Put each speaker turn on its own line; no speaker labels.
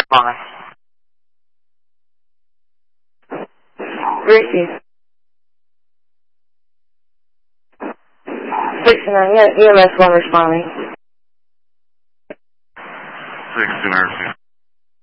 responding.
Receive. 69, EMS 1 responding.
6 to Mercy.